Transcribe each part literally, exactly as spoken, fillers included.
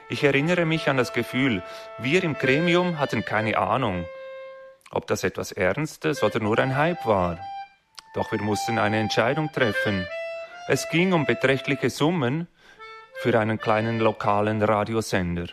Ich erinnere mich an das Gefühl, wir im Gremium hatten keine Ahnung, ob das etwas Ernstes oder nur ein Hype war. Doch wir mussten eine Entscheidung treffen. Es ging um beträchtliche Summen für einen kleinen lokalen Radiosender.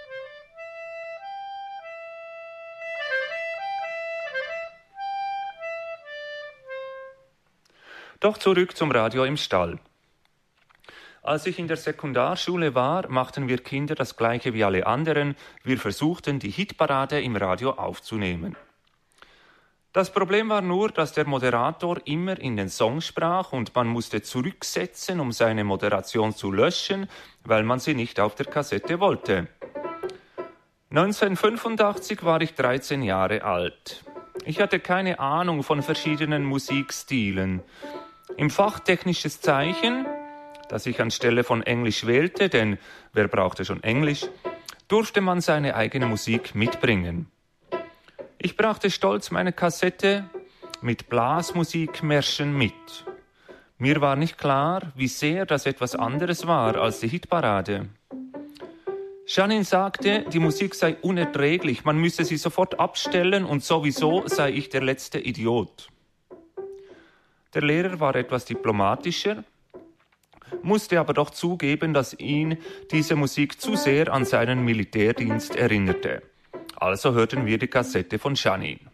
Doch zurück zum Radio im Stall. Als ich in der Sekundarschule war, machten wir Kinder das Gleiche wie alle anderen. Wir versuchten, die Hitparade im Radio aufzunehmen. Das Problem war nur, dass der Moderator immer in den Song sprach und man musste zurücksetzen, um seine Moderation zu löschen, weil man sie nicht auf der Kassette wollte. neunzehnhundertfünfundachtzig war ich dreizehn Jahre alt. Ich hatte keine Ahnung von verschiedenen Musikstilen. Im Fach Technisches Zeichen, das ich anstelle von Englisch wählte, denn wer brauchte schon Englisch, durfte man seine eigene Musik mitbringen. Ich brachte stolz meine Kassette mit Blasmusikmärschen mit. Mir war nicht klar, wie sehr das etwas anderes war als die Hitparade. Janine sagte, die Musik sei unerträglich, man müsse sie sofort abstellen und sowieso sei ich der letzte Idiot. Der Lehrer war etwas diplomatischer, musste aber doch zugeben, dass ihn diese Musik zu sehr an seinen Militärdienst erinnerte. Also hörten wir die Kassette von Janine.